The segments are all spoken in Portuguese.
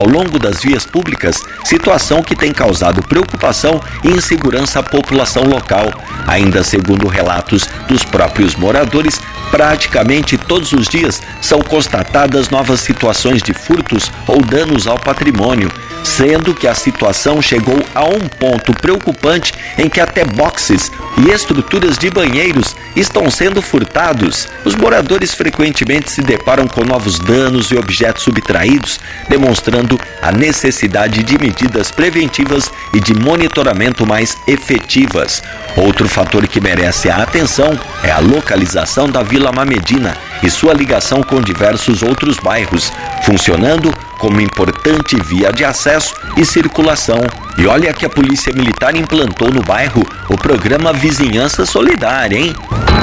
ao longo das vias públicas, situação que tem causado preocupação e insegurança à população local. Ainda segundo relatos dos próprios moradores, praticamente todos os dias são constatadas novas situações de furtos ou danos ao patrimônio, sendo que a situação chegou a um ponto preocupante em que até boxes e estruturas de banheiros estão sendo furtados. Os moradores frequentemente se deparam com novos danos e objetos subtraídos, demonstrando a necessidade de medidas preventivas e de monitoramento mais efetivas. Outro fator que merece a atenção é a localização da Vila Mamedina e sua ligação com diversos outros bairros, funcionando como importante via de acesso e circulação. E olha que a Polícia Militar implantou no bairro o programa Vizinhança Solidária, hein?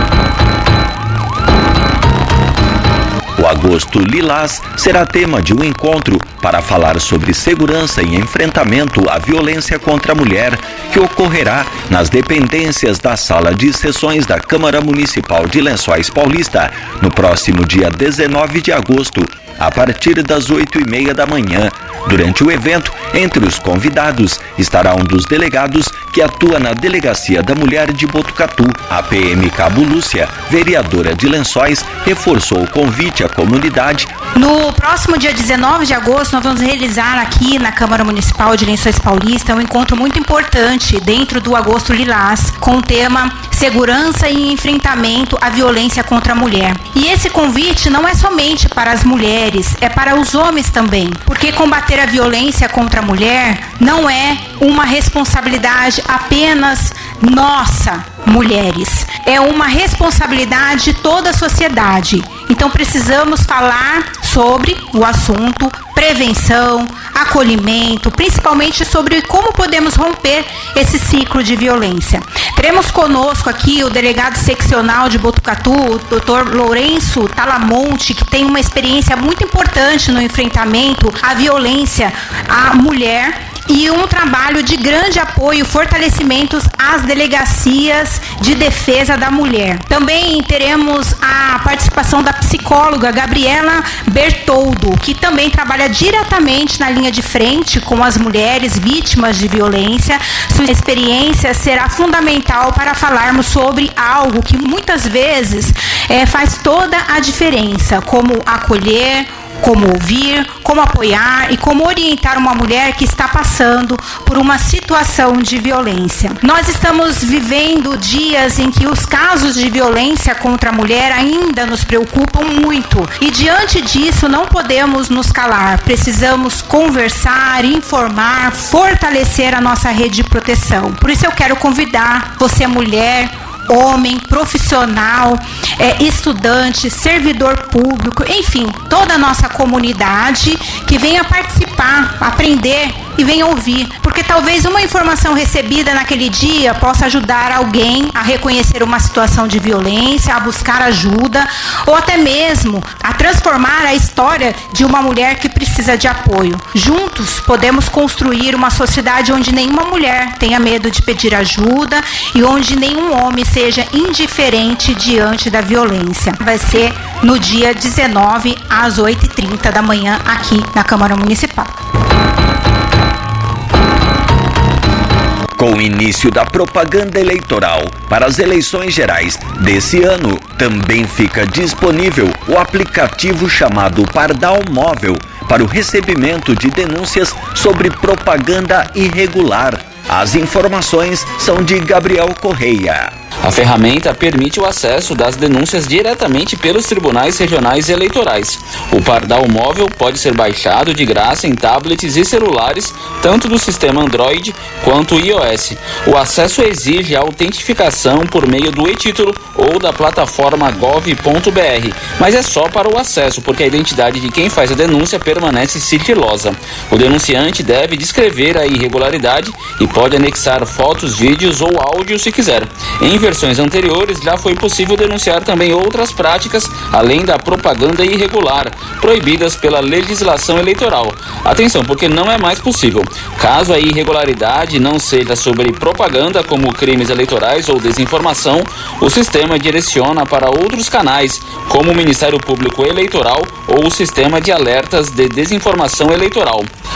O Agosto Lilás será tema de um encontro para falar sobre segurança e enfrentamento à violência contra a mulher, que ocorrerá nas dependências da Sala de Sessões da Câmara Municipal de Lençóis Paulista, no próximo dia 19 de agosto, a partir das 8h30 da manhã. Durante o evento, entre os convidados, estará um dos delegados que atua na Delegacia da Mulher de Botucatu. A PM Cabo Lúcia, vereadora de Lençóis, reforçou o convite à comunidade. No próximo dia 19 de agosto, nós vamos realizar aqui na Câmara Municipal de Lençóis Paulista um encontro muito importante dentro do Agosto Lilás, com o tema Segurança e Enfrentamento à Violência contra a Mulher. E esse convite não é somente para as mulheres, é para os homens também, porque combater a violência contra a mulher não é uma responsabilidade apenas nossa, mulheres. É uma responsabilidade de toda a sociedade. Então precisamos falar sobre o assunto prevenção, acolhimento, principalmente sobre como podemos romper esse ciclo de violência. Teremos conosco aqui o delegado seccional de Botucatu, o Dr. Lourenço Talamonte, que tem uma experiência muito importante no enfrentamento à violência à mulher e um trabalho de grande apoio e fortalecimento às delegacias de defesa da mulher. Também teremos a participação da psicóloga Gabriela Bertoldo, que também trabalha diretamente na linha de frente com as mulheres vítimas de violência. Sua experiência será fundamental para falarmos sobre algo que muitas vezes faz toda a diferença, como acolher, como ouvir, como apoiar e como orientar uma mulher que está passando por uma situação de violência. Nós estamos vivendo dias em que os casos de violência contra a mulher ainda nos preocupam muito e diante disso não podemos nos calar. Precisamos conversar, informar, fortalecer a nossa rede de proteção. Por isso eu quero convidar você, mulher, homem, profissional, estudante, servidor público, enfim, toda a nossa comunidade que venha participar, aprender e venha ouvir, porque talvez uma informação recebida naquele dia possa ajudar alguém a reconhecer uma situação de violência, a buscar ajuda ou até mesmo a transformar a história de uma mulher que precisa de apoio. Juntos podemos construir uma sociedade onde nenhuma mulher tenha medo de pedir ajuda e onde nenhum homem seja indiferente diante da violência. Vai ser no dia 19 às 8h30 da manhã aqui na Câmara Municipal. Com o início da propaganda eleitoral para as eleições gerais desse ano, também fica disponível o aplicativo chamado Pardal Móvel para o recebimento de denúncias sobre propaganda irregular. As informações são de Gabriel Correia. A ferramenta permite o acesso das denúncias diretamente pelos tribunais regionais eleitorais. O Pardal Móvel pode ser baixado de graça em tablets e celulares, tanto do sistema Android quanto iOS. O acesso exige a autentificação por meio do e-título ou da plataforma gov.br, mas é só para o acesso, porque a identidade de quem faz a denúncia permanece sigilosa. O denunciante deve descrever a irregularidade e pode anexar fotos, vídeos ou áudio se quiser. Em versões anteriores já foi possível denunciar também outras práticas, além da propaganda irregular, proibidas pela legislação eleitoral. Atenção, porque não é mais possível. Caso a irregularidade não seja sobre propaganda, como crimes eleitorais ou desinformação, o sistema direciona para outros canais, como o Ministério Público Eleitoral ou o sistema de alertas de desinformação eleitoral.